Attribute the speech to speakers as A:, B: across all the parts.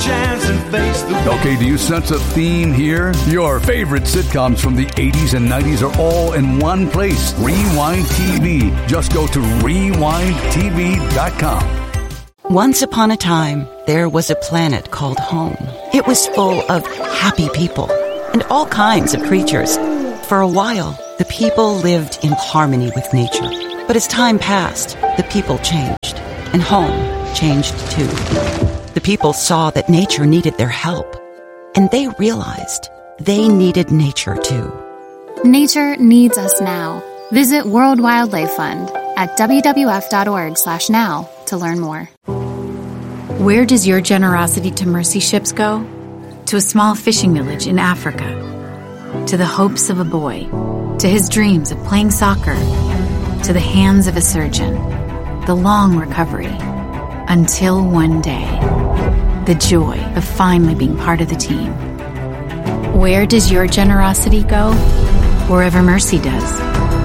A: chance and face the world.
B: Okay, do you sense a theme here? Your favorite sitcoms from the 80s and 90s are all in one place. Rewind TV. Just go to rewindtv.com.
C: Once upon a time, there was a planet called home. It was full of happy people and all kinds of creatures. For a while, the people lived in harmony with nature. But as time passed, the people changed, and home changed too. The people saw that nature needed their help, and they realized they needed nature too.
D: Nature needs us now. Visit World Wildlife Fund at wwf.org/now to learn more.
E: Where does your generosity to mercy ships go? To a small fishing village in Africa. To the hopes of a boy. To his dreams of playing soccer. To the hands of a surgeon. The long recovery. Until one day. The joy of finally being part of the team. Where does your generosity go? Wherever mercy does.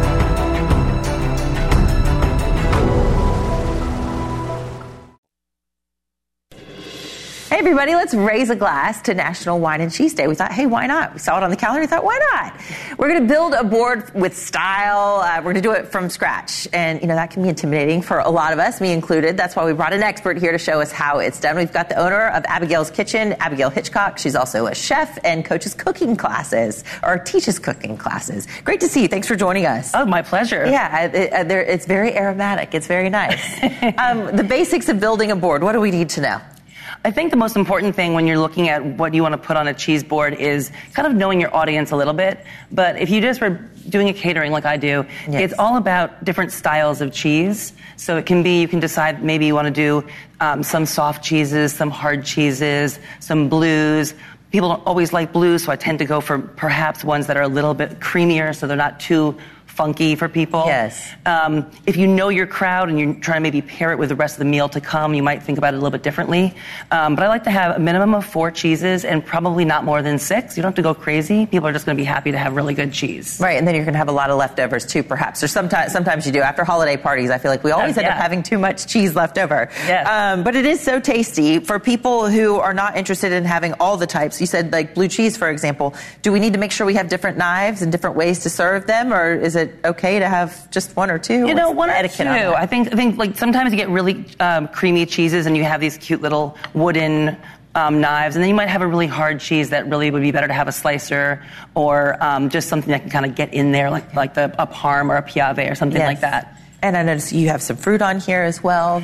F: Hey everybody, let's raise a glass to National Wine and Cheese Day. We thought, hey, why not? We saw it on the calendar. We thought, why not? We're going to build a board with style. We're going to do it from scratch. And, you know, that can be intimidating for a lot of us, me included. That's why we brought an expert here to show us how it's done. We've got the owner of Abigail's Kitchen, Abigail Hitchcock. She's also a chef and coaches cooking classes, or teaches cooking classes. Great to see you. Thanks for joining us.
G: Oh, my pleasure.
F: Yeah, it's very aromatic. It's very nice. The basics of building a board. What do we need to know?
G: I think the most important thing when you're looking at what you want to put on a cheese board is kind of knowing your audience a little bit. But if you just were doing a catering like I do, yes, it's all about different styles of cheese. So it can be, you can decide maybe you want to do some soft cheeses, some hard cheeses, some blues. People don't always like blues, so I tend to go for perhaps ones that are a little bit creamier so they're not too funky for people.
F: Yes.
G: If you know your crowd and you're trying to maybe pair it with the rest of the meal to come, you might think about it a little bit differently. But I like to have a minimum of 4 cheeses and probably not more than 6. You don't have to go crazy. People are just going to be happy to have really good cheese.
F: Right, and then you're going to have a lot of leftovers too, perhaps. Or sometimes you do. After holiday parties, I feel like we always end up having too much cheese left over.
G: Yes.
F: But it is so tasty. For people who are not interested in having all the types, you said like blue cheese, for example, do we need to make sure we have different knives and different ways to serve them, or is it okay to have just 1 or 2?
G: You know, 1 or 2. I think like sometimes you get really creamy cheeses and you have these cute little wooden knives, and then you might have a really hard cheese that really would be better to have a slicer or just something that can kind of get in there, like a Parm or a Piave or something like that.
F: And I noticed you have some fruit on here as well.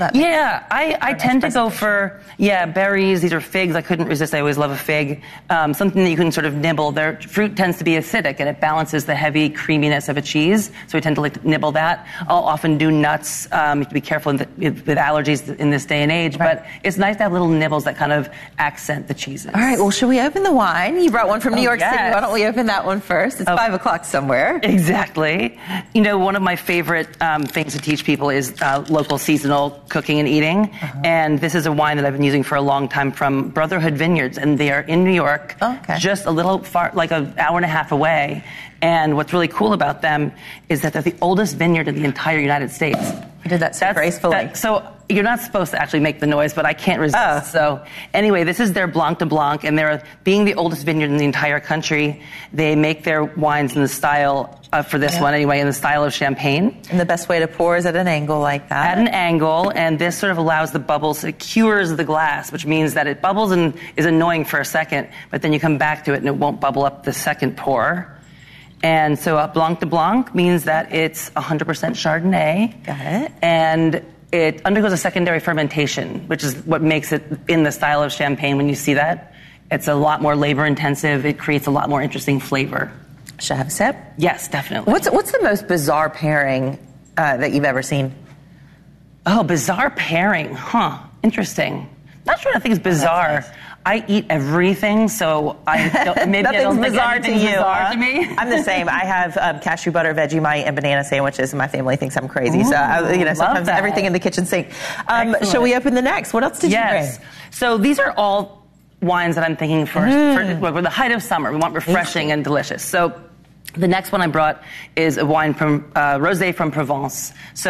G: I tend to go for, berries. These are figs. I couldn't resist. I always love a fig. Something that you can sort of nibble. Their fruit tends to be acidic, and it balances the heavy creaminess of a cheese. So we tend to like to nibble that. I'll often do nuts. You have to be careful with allergies in this day and age. Right. But it's nice to have little nibbles that kind of accent the cheeses.
F: All right. Well, should we open the wine? You brought one from New York City. Why don't we open that one first? It's 5 o'clock somewhere.
G: Exactly. You know, one of my favorite things to teach people is local seasonal cooking and eating. And this is a wine that I've been using for a long time from Brotherhood Vineyards, and they are in New York, just a little far, like an hour and a half away. And what's really cool about them is that they're the oldest vineyard in the entire United States.
F: You did that so gracefully.
G: So you're not supposed to actually make the noise, but I can't resist. So anyway, this is their Blanc de Blanc, and they're being the oldest vineyard in the entire country. They make their wines in the style, for this one anyway, in the style of champagne.
F: And the best way to pour is at an angle like that.
G: At an angle, and this sort of allows the bubbles, it cures the glass, which means that it bubbles and is annoying for a second, but then you come back to it and it won't bubble up the second pour. And so a Blanc de Blanc means that it's 100% Chardonnay.
F: Got it.
G: And it undergoes a secondary fermentation, which is what makes it in the style of champagne. When you see that, it's a lot more labor intensive. It creates a lot more interesting flavor.
F: Should I have a sip?
G: Yes, definitely.
F: What's the most bizarre pairing that you've ever seen?
G: Oh, bizarre pairing. Interesting. Not sure I think it's bizarre. I eat everything, so I don't, maybe I don't think
F: bizarre to you.
G: Bizarre to me.
F: I'm the same. I have cashew butter, Vegemite, and banana sandwiches, and my family thinks I'm crazy. So sometimes everything in the kitchen sink. Shall we open the next? What else did you bring?
G: So these are all wines that I'm thinking for the height of summer. We want refreshing and delicious. So the next one I brought is a wine from Rosé from Provence. So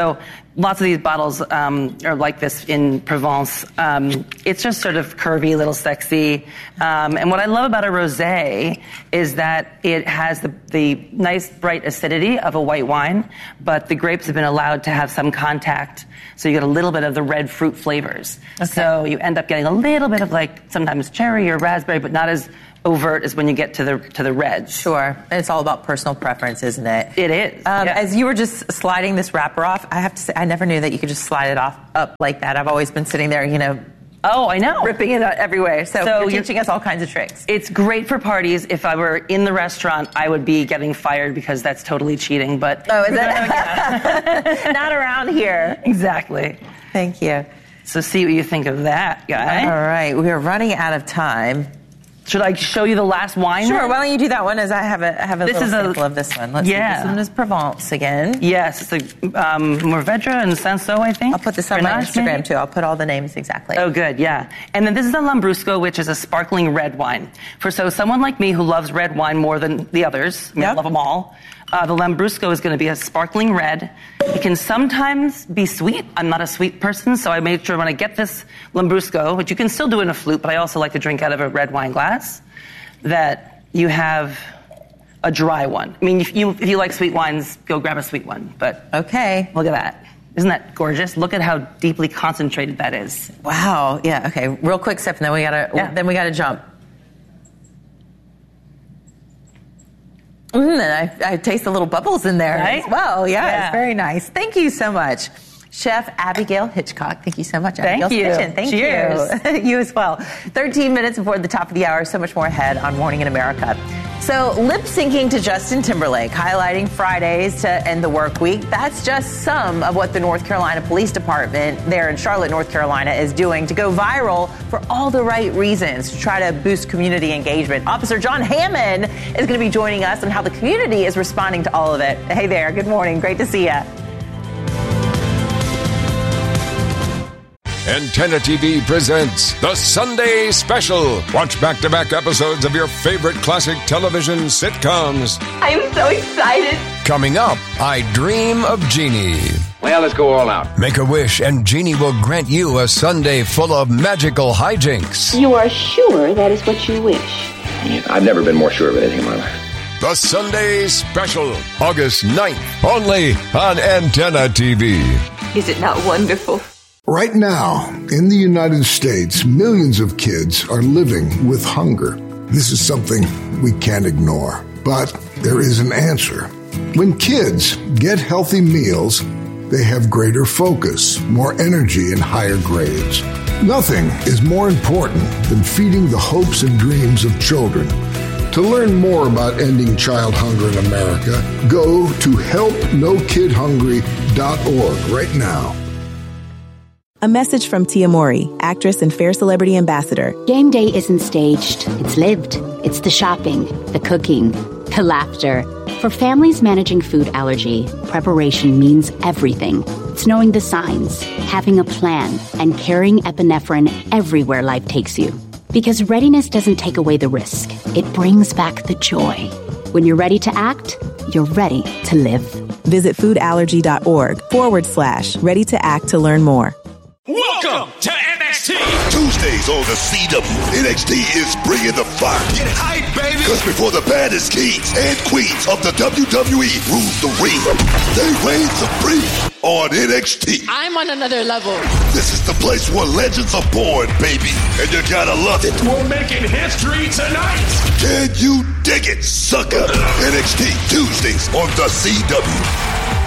G: Lots of these bottles are like this in Provence. It's just sort of curvy, a little sexy. And what I love about a rosé is that it has the nice, bright acidity of a white wine, but the grapes have been allowed to have some contact, so you get a little bit of the red fruit flavors. Okay. So you end up getting a little bit of like sometimes cherry or raspberry, but not as overt as when you get to the reds.
F: Sure. And it's all about personal preference, isn't it?
G: It is.
F: As you were just sliding this wrapper off, I have to say, I never knew that you could just slide it up like that. I've always been sitting there,
G: Oh, I know.
F: ripping it out everywhere. So you're teaching us all kinds of tricks.
G: It's great for parties. If I were in the restaurant, I would be getting fired because that's totally cheating. But
F: oh, is that not around here?
G: Exactly.
F: Thank you.
G: So see what you think of that, guy.
F: All right, we are running out of time.
G: Should I show you the last wine?
F: Sure.
G: Then?
F: Why don't you do that one? As I have a little sample of this one. Let's see. This one is Provence again.
G: Yes, it's Mourvedre and Sanso, I think.
F: I'll put this on my Instagram too. I'll put all the names exactly.
G: Oh, good. Yeah. And then this is the Lambrusco, which is a sparkling red wine. For someone like me who loves red wine more than the others, I love them all. The Lambrusco is going to be a sparkling red. It can sometimes be sweet. I'm not a sweet person, so I made sure when I get this Lambrusco, which you can still do in a flute, but I also like to drink out of a red wine glass, that you have a dry one. I mean, if you like sweet wines, go grab a sweet one. But
F: okay,
G: look at that. Isn't that gorgeous? Look at how deeply concentrated that is.
F: Wow. Yeah. Okay. Real quick sip, and then we gotta jump. And I taste the little bubbles in there as well. Yeah, it's very nice. Thank you so much. Chef Abigail Hitchcock, thank you so much.
G: Thank you.
F: Thank you. You as well. 13 minutes before the top of the hour, so much more ahead on Morning in America. So lip syncing to Justin Timberlake, highlighting Fridays to end the work week. That's just some of what the North Carolina Police Department there in Charlotte, North Carolina is doing to go viral for all the right reasons to try to boost community engagement. Officer John Hammond is going to be joining us on how the community is responding to all of it. Hey there. Good morning. Great to see you.
A: Antenna TV presents The Sunday Special. Watch back-to-back episodes of your favorite classic television sitcoms.
H: I'm so excited.
A: Coming up, I Dream of Jeannie.
I: Well, let's go all out.
A: Make a wish and Jeannie will grant you a Sunday full of magical hijinks.
H: You are sure that is what you wish?
I: I've never been more sure of anything in my life.
A: The Sunday Special, August 9th, only on Antenna TV.
H: Is it not wonderful?
J: Right now, in the United States, millions of kids are living with hunger. This is something we can't ignore, but there is an answer. When kids get healthy meals, they have greater focus, more energy, and higher grades. Nothing is more important than feeding the hopes and dreams of children. To learn more about ending child hunger in America, go to helpnokidhungry.org right now.
K: A message from Tia Mowry, actress and Fair Celebrity Ambassador.
L: Game day isn't staged. It's lived. It's the shopping, the cooking, the laughter. For families managing food allergy, preparation means everything. It's knowing the signs, having a plan, and carrying epinephrine everywhere life takes you. Because readiness doesn't take away the risk. It brings back the joy. When you're ready to act, you're ready to live.
K: Visit foodallergy.org/ready to act to learn more.
M: Welcome to NXT.
N: Tuesdays on the CW, NXT is bringing the fire.
M: Get hype, baby.
N: Because before the baddest kings and queens of the WWE rule the ring, they reign supreme on NXT.
O: I'm on another level.
N: This is the place where legends are born, baby. And you gotta love it.
M: We're making history tonight.
N: Can you dig it, sucker? NXT Tuesdays on the CW.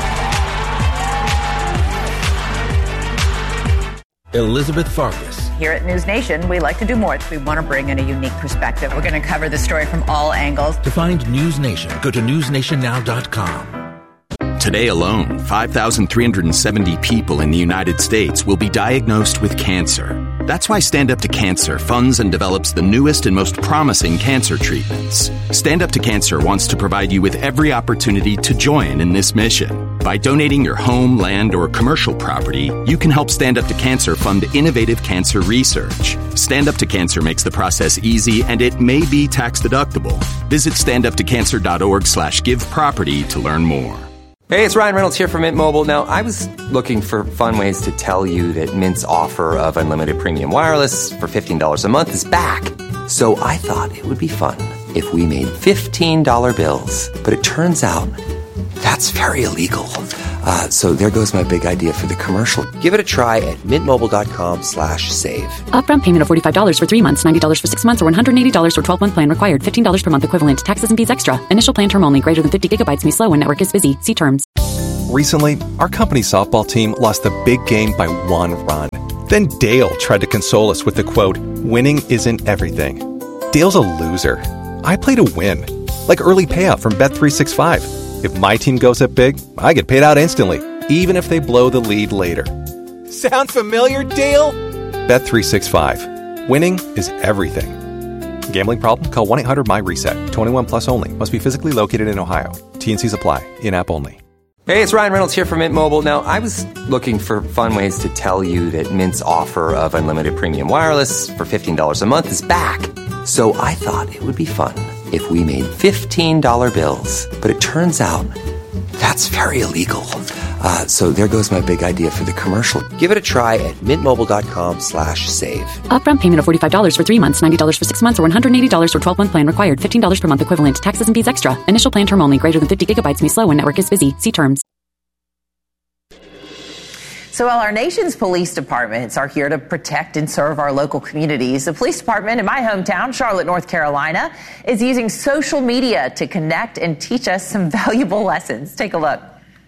P: Elizabeth Farkas.
Q: Here at News Nation, we like to do more. We want to bring in a unique perspective. We're going to cover the story from all angles.
P: To find News Nation, go to newsnationnow.com.
R: Today alone, 5,370 people in the United States will be diagnosed with cancer. That's why Stand Up to Cancer funds and develops the newest and most promising cancer treatments. Stand Up to Cancer wants to provide you with every opportunity to join in this mission. By donating your home, land, or commercial property, you can help Stand Up to Cancer fund innovative cancer research. Stand Up to Cancer makes the process easy, and it may be tax deductible. Visit standuptocancer.org/giveproperty to learn more.
O: Hey, it's Ryan Reynolds here from Mint Mobile. Now, I was looking for fun ways to tell you that Mint's offer of unlimited premium wireless for $15 a month is back. So I thought it would be fun if we made $15 bills. But it turns out that's very illegal. So there goes my big idea for the commercial. Give it a try at mintmobile.com/save.
S: Upfront payment of $45 for 3 months, $90 for 6 months, or $180 for 12-month plan required. $15 per month equivalent. Taxes and fees extra. Initial plan term only. Greater than 50 gigabytes may slow when network is busy. See terms.
T: Recently, our company's softball team lost the big game by 1 run. Then Dale tried to console us with the quote, "Winning isn't everything." Dale's a loser. I play to win. Like early payout from Bet365. If my team goes up big, I get paid out instantly, even if they blow the lead later. Sound familiar, Dale? Bet365. Winning is everything. Gambling problem? Call 1-800-MY-RESET. 21 plus only. Must be physically located in Ohio. T&Cs apply. In-app only.
O: Hey, it's Ryan Reynolds here from Mint Mobile. Now, I was looking for fun ways to tell you that Mint's offer of unlimited premium wireless for $15 a month is back. So I thought it would be fun if we made $15 bills. But it turns out that's very illegal. So there goes my big idea for the commercial. Give it a try at mintmobile.com/save.
S: Upfront payment of $45 for 3 months, $90 for 6 months, or $180 for 12-month plan required. $15 per month equivalent. Taxes and fees extra. Initial plan term only. Greater than 50 gigabytes may slow when network is busy. See terms.
F: So while our nation's police departments are here to protect and serve our local communities, the police department in my hometown, Charlotte, North Carolina, is using social media to connect and teach us some valuable lessons. Take a look.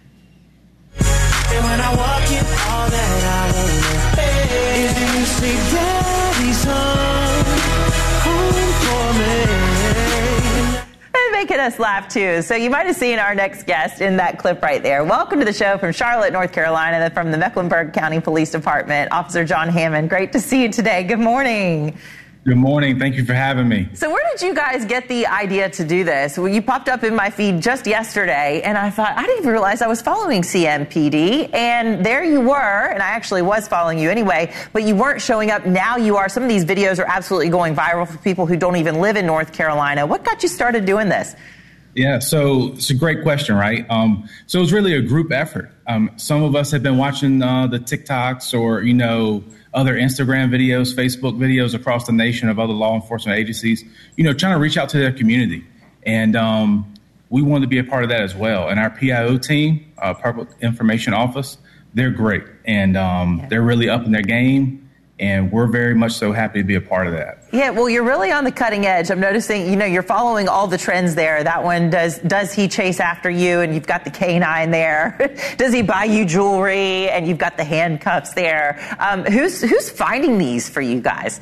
U: And when I walk in, all that I want is you say, "Daddy's home for me."
F: And making us laugh too. So you might have seen our next guest in that clip right there. Welcome to the show from Charlotte, North Carolina, from the Mecklenburg County Police Department, Officer John Hammond. Great to see you today. Good morning.
V: Good morning. Thank you for having me.
F: So where did you guys get the idea to do this? Well, you popped up in my feed just yesterday, and I thought, I didn't even realize I was following CMPD. And there you were, and I actually was following you anyway, but you weren't showing up. Now you are. Some of these videos are absolutely going viral for people who don't even live in North Carolina. What got you started doing this?
V: Yeah, so it's a great question, right? So it's really a group effort. Some of us have been watching the TikToks or, other Instagram videos, Facebook videos across the nation of other law enforcement agencies, trying to reach out to their community. And we wanted to be a part of that as well. And our PIO team, Public Information Office, they're great. And they're really up in their game. And we're very much so happy to be a part of that.
F: Yeah, well, you're really on the cutting edge. I'm noticing, you're following all the trends there. That one, does he chase after you? And you've got the canine there. Does he buy you jewelry? And you've got the handcuffs there. Who's finding these for you guys?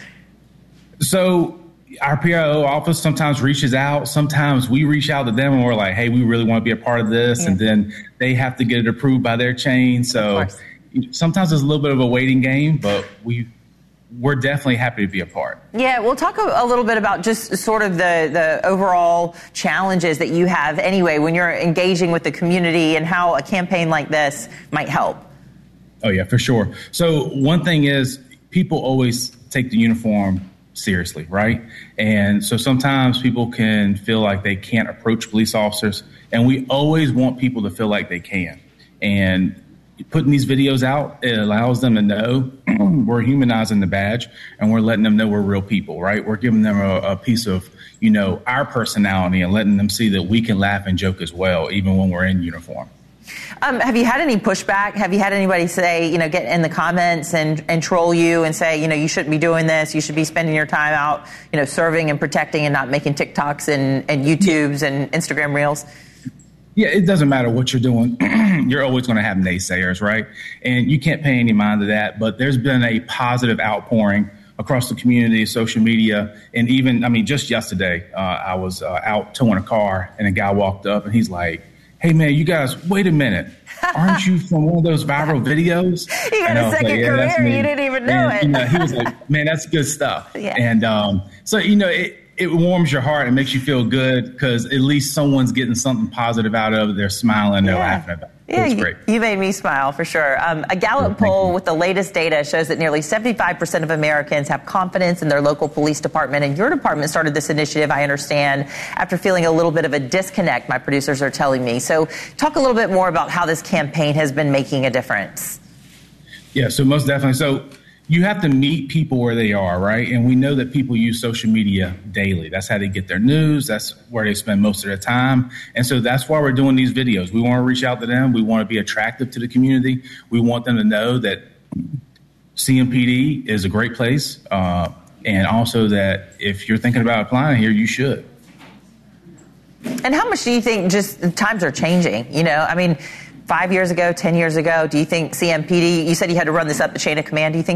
V: So our PIO office sometimes reaches out. Sometimes we reach out to them and we're like, hey, we really want to be a part of this. Yeah. And then they have to get it approved by their chain. So sometimes it's a little bit of a waiting game, but we're definitely happy to be a part.
F: Yeah, we'll talk a little bit about just sort of the overall challenges that you have anyway when you're engaging with the community and how a campaign like this might help.
V: Oh, yeah, for sure. So one thing is people always take the uniform seriously, right? And so sometimes people can feel like they can't approach police officers, and we always want people to feel like they can. And putting these videos out, it allows them to know we're humanizing the badge and we're letting them know we're real people, right? We're giving them a piece of, our personality and letting them see that we can laugh and joke as well, even when we're in uniform.
F: Have you had any pushback? Have you had anybody say, get in the comments and troll you and say, you shouldn't be doing this. You should be spending your time out, serving and protecting and not making TikToks and YouTubes and Instagram Reels?
V: Yeah, it doesn't matter what you're doing. You're always going to have naysayers, right? And you can't pay any mind to that. But there's been a positive outpouring across the community, social media. And even, just yesterday, I was out towing a car and a guy walked up and he's like, hey, man, you guys, wait a minute. Aren't you from one of those viral videos?
F: You got a second career. You didn't even know it.
V: He was like, man, that's good stuff.
F: Yeah.
V: And so, it warms your heart and makes you feel good because at least someone's getting something positive out of it. They're smiling, they're laughing about it.
F: Yeah,
V: It's great.
F: you made me smile for sure. A Gallup poll with the latest data shows that nearly 75% of Americans have confidence in their local police department. And your department started this initiative, I understand, after feeling a little bit of a disconnect, my producers are telling me. So talk a little bit more about how this campaign has been making a difference.
V: Yeah, so most definitely. So you have to meet people where they are, right? And we know that people use social media daily. That's how they get their news. That's where they spend most of their time. And so that's why we're doing these videos. We want to reach out to them. We want to be attractive to the community. We want them to know that CMPD is a great place. And also that if you're thinking about applying here, you should.
F: And how much do you think just times are changing? You know, I mean, 5 years ago, 10 years ago, do you think CMPD, you said you had to run this up the chain of command. Do you think